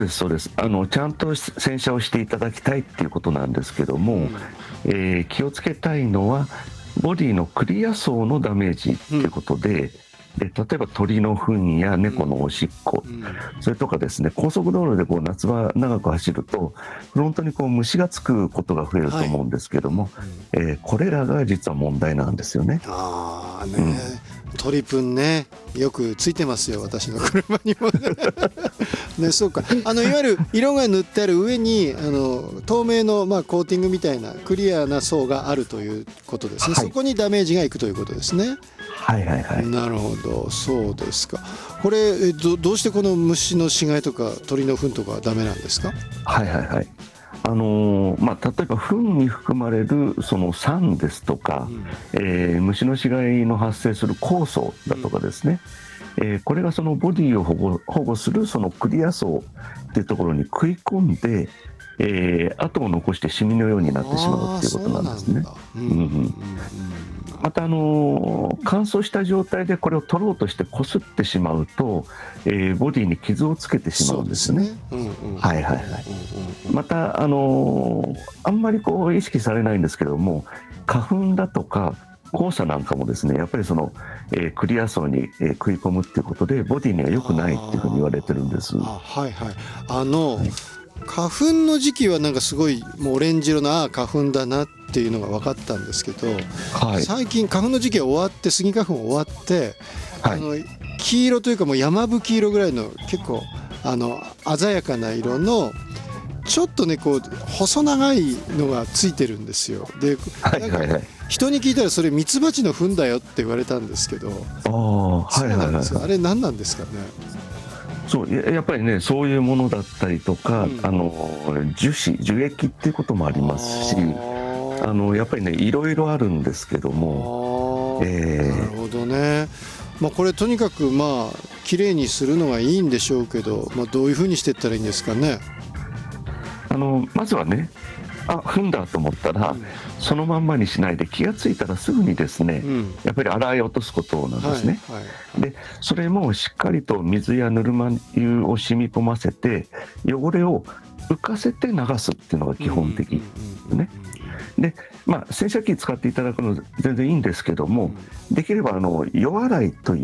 そうです。ちゃんと洗車をしていただきたいっていうことなんですけども、気をつけたいのはボディのクリア層のダメージっていうことで、例えば鳥の糞や猫のおしっこ、それとかですね、高速道路で夏場長く走るとフロントに虫がつくことが増えると思うんですけども、これらが実は問題なんですよね。 鳥糞ね、よくついてますよ、私の車にもね。そうか、いわゆる色が塗ってある上に透明の、コーティングみたいなクリアな層があるということですね。そこにダメージがいくということですね。なるほど、そうですか。これどうしてこの虫の死骸とか鳥の糞とかはダメなんですか？ 例えば糞に含まれるその酸ですとか、虫の死骸の発生する酵素だとかですね、これがそのボディを保護するそのクリア層っていうところに食い込んで、跡を残してシミのようになってしまうっていうことなんですね。また乾燥した状態でこれを取ろうとしてこすってしまうと、ボディに傷をつけてしまうんですね。またあんまり意識されないんですけれども、花粉だとか黄砂なんかもですね、やっぱりその、クリア層に、食い込むっていうことでボディには良くないっていうふうに言われてるんです。 花粉の時期はなんかすごいもうオレンジ色の花粉だなっていうのが分かったんですけど、最近花粉の時期が終わって、スギ花粉終わって、黄色というかもう山吹色ぐらいの結構鮮やかな色のちょっとね細長いのがついてるんですよ。で、人に聞いたらそれミツバチの糞だよって言われたんですけど、あれ何なんですかね。 やっぱりね、そういうものだったりとか、樹液っていうこともありますし、やっぱりね、いろいろあるんですけども。 なるほどね。これとにかくきれいにするのがいいんでしょうけど、どういうふうにしていったらいいんですかね。 まずはね、糞だと思ったら、そのまんまにしないで気がついたらすぐにですね、やっぱり洗い落とすことなんですね。でそれもしっかりと水やぬるま湯を染み込ませて汚れを浮かせて流すっていうのが基本的ですね。で洗車機使っていただくの全然いいんですけども、できれば夜洗いといって、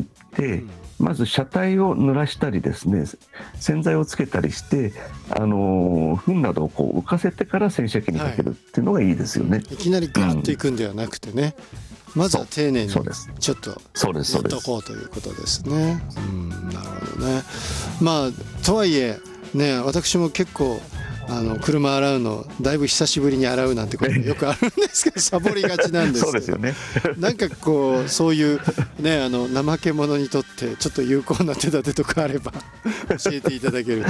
まず車体を濡らしたりですね、洗剤をつけたりして糞などを浮かせてから洗車機にかけるっていうのがいいですよね。 いきなりガーッといくんではなくてね、まずは丁寧にちょっとやっとこうということですね。なるほどね。とはいえね、私も結構車洗うのだいぶ久しぶりに洗うなんてことがよくあるんですけど、サボりがちなんですけど、 そうですよね。 なんかそういうね、怠け者にとってちょっと有効な手立てとかあれば教えていただけると。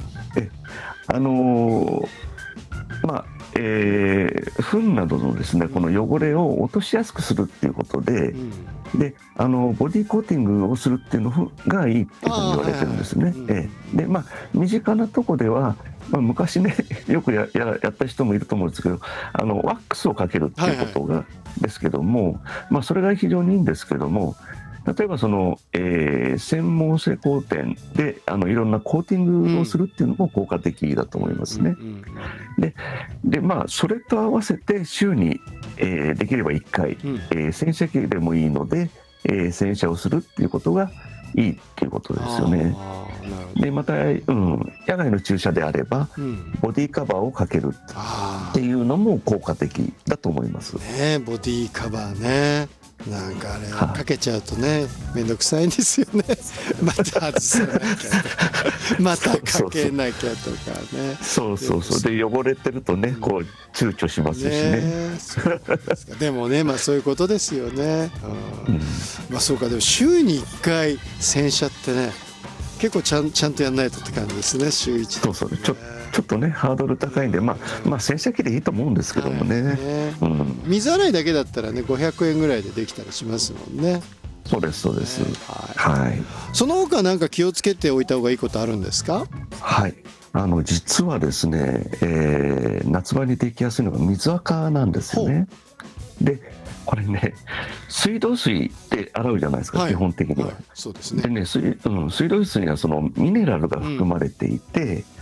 糞などのですね、この汚れを落としやすくするっていうことで、ボディコーティングをするっていうのがいいっていうふうに言われてるんですね。で身近なとこでは、昔ねよくやった人もいると思うんですけど、ワックスをかけるっていうことがですけども、それが非常にいいんですけども、例えば専門性光点でいろんなコーティングをするっていうのも効果的だと思いますね。でそれと合わせて週に、できれば1回、洗車機でもいいので、洗車をするっていうことがいいっていうことですよね。でまた、野外の駐車であれば、ボディカバーをかけるっていうのも効果的だと思います。 ボディカバーね、なんかあれかけちゃうとね、めんどくさいんですよね。また外さなきゃとかまたかけなきゃとかね。で汚れてるとね、躊躇しますしね。でもね、そういうことですよね。そうか。でも週に1回洗車ってね、結構ちゃんとやんないとって感じですね。週1。 ちょっとねハードル高いんで、洗車機でいいと思うんですけどもね。 水洗いだけだったらね、500円ぐらいでできたりしますもんね。 そうです。 その他なんか気をつけておいた方がいいことあるんですか？ 実はですね、夏場にできやすいのが水垢なんですよね。でこれね、水道水で洗うじゃないですか、基本的には。 そうですね。 でね、水道水にはそのミネラルが含まれていて、